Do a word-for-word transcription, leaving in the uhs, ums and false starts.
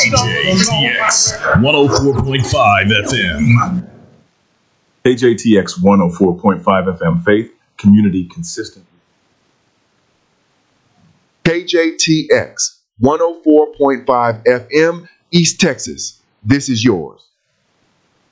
K J T X one oh four point five F M. K J T X one oh four point five F M, faith, community, consistent. K J T X one oh four point five F M, East Texas. This is yours.